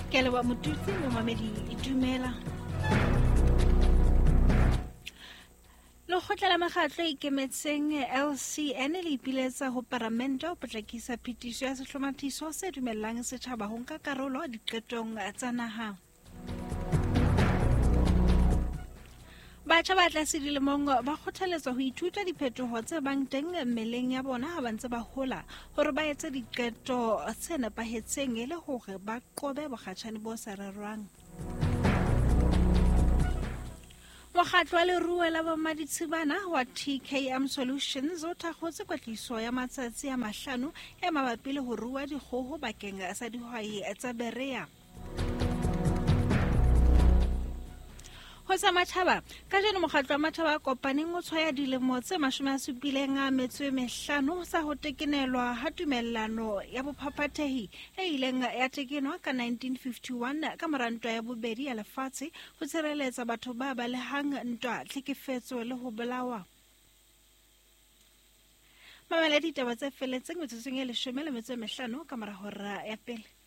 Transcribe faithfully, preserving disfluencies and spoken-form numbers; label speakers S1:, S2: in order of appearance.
S1: Ke a leboha motutsi momamedi Dumela. Lekgotla la Makgatlo a Ikemetseng L C N le ipiletsa ho Palamente ho potlakisa phetiso ya sehlomathiso se dumellang setjhaba ho nka karolo diqetong tsa naha. Batjha ba tlase dilemong ba kgothaletswa ho ithuta diphetoho tse bang teng mmeleng ya bona ha ba ntse ba hola hore ba etse diqeto tse nepahetseng e le hore ba qobe bokgatjhane bo sa rerwang. Mokgatlo wa leruo la bomaditshibana wa T K M Solutions o thakgotse kwetliso ya matsatsi a mahlano e mabapi le ho rua dikgoho bakeng sa dihwai tsa Berea. Ho sa Matjhaba, ka jeno mokgatlo wa Matjhaba a kopaneng o tshwaya dilemo tse mashome a supileng a metso e mehlano sa ho tekenelwa ha tumellano ya bophaphathehi e ileng ya tekenwa ka nineteen fifty-one ka mora ntwa ya bobedi ya lefatshe ho tshireletsa batho ba balehang ntwa, tlhekefetso le ho bolawa. Mamela ditaba tse felletseng metsotsong e leshome le metso e mehlano ka mora hora ya pele.